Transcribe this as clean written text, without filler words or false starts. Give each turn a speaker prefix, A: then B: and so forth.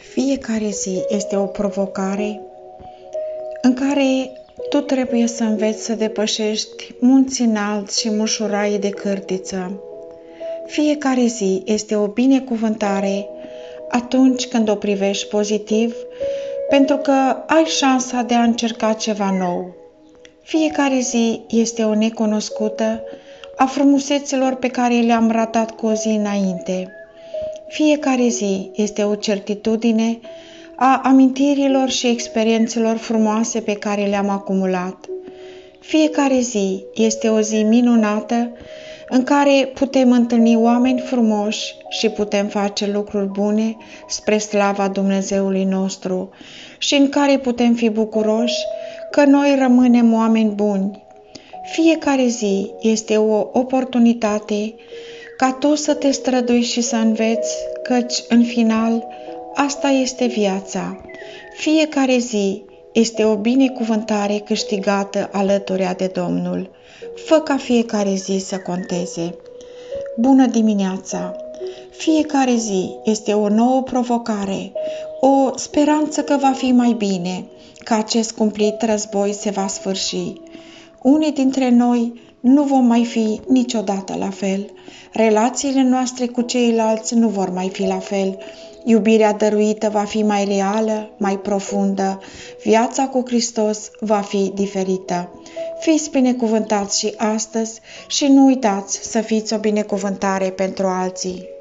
A: Fiecare zi este o provocare în care tu trebuie să înveți să depășești munți înalți și mușurai de cârtiță. Fiecare zi este o binecuvântare atunci când o privești pozitiv, pentru că ai șansa de a încerca ceva nou. Fiecare zi este o necunoscută a frumuseților pe care le-am ratat cu o zi înainte. Fiecare zi este o certitudine a amintirilor și experiențelor frumoase pe care le-am acumulat. Fiecare zi este o zi minunată în care putem întâlni oameni frumoși și putem face lucruri bune spre slava Dumnezeului nostru și în care putem fi bucuroși că noi rămânem oameni buni. Fiecare zi este o oportunitate ca tu să te strădui și să înveți, căci, în final, asta este viața. Fiecare zi este o binecuvântare câștigată alături de Domnul. Fă ca fiecare zi să conteze. Bună dimineața! Fiecare zi este o nouă provocare, o speranță că va fi mai bine, că acest cumplit război se va sfârși. Unii dintre noi nu vom mai fi niciodată la fel. Relațiile noastre cu ceilalți nu vor mai fi la fel. Iubirea dăruită va fi mai reală, mai profundă. Viața cu Hristos va fi diferită. Fiți binecuvântați și astăzi și nu uitați să fiți o binecuvântare pentru alții.